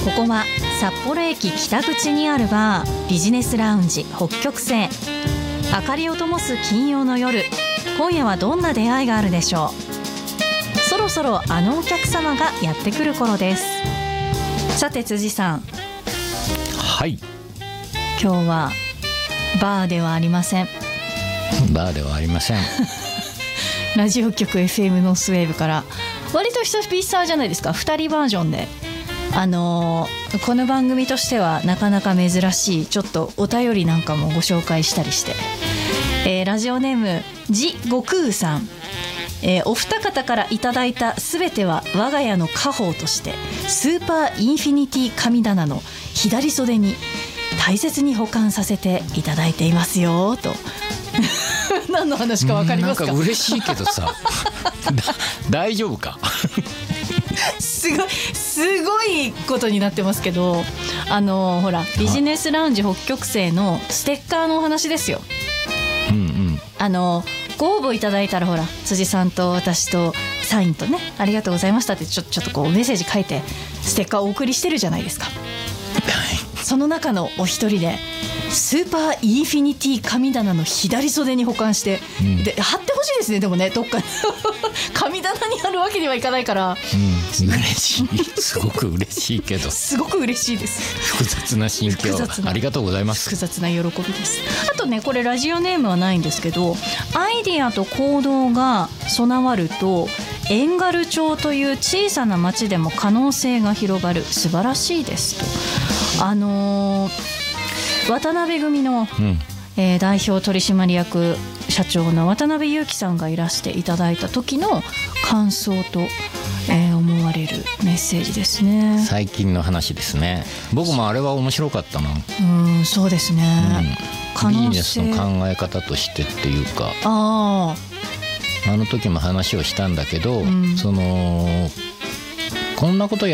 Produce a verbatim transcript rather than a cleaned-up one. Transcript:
ここは札幌駅北口にあるバービジネスラウンジ北極星。明かりを灯す金曜の夜、今夜はどんな出会いがあるでしょう。そろそろあのお客様がやってくる頃です。さて辻さん、 はい、 今日はバーではありません。 バーではありませんラジオ局 エフエム ノースウェーブから割と久々じゃないですか、ふたりバージョンで、あのー、この番組としてはなかなか珍しいちょっとお便りなんかもご紹介したりして、えー、ラジオネームじごくうさん、えー、お二方からいただいたすべては我が家の家宝としてスーパーインフィニティ神棚の左袖に大切に保管させていただいていますよと何の話か分かりますか？ なんか嬉しいけどさ大丈夫かすごいすごいことになってますけど、あのほらビジネスラウンジ北極星のステッカーのお話ですよ。 うんうん、 あのご応募いただいたらほら辻さんと私とサインとねありがとうございましたってちょ、ちょっとこうメッセージ書いてステッカーをお送りしてるじゃないですか。その中のお一人でスーパーインフィニティ神棚の左袖に保管して、うん、で貼ってほしいですね。でもねどっか神棚に貼るわけにはいかないから、 うん、嬉しいすごく嬉しいけどすごく嬉しいです。 複雑な心境ありがとうございます。 複雑な喜びです。あとねこれラジオネームはないんですけど、アイディアと行動が備わると遠軽町という小さな町でも可能性が広がる、素晴らしいですと、あのー、渡辺組の、うんえー、代表取締役社長の渡辺裕樹さんがいらしていただいた時の感想と、えー、思われるメッセージですね。 最近の話ですね。僕もあれは面白かったな。 うんそうですね、 うん、ビジネスの考え方としてっていうか、 ああの時も話をしたんだけど、うん、そのこんなこと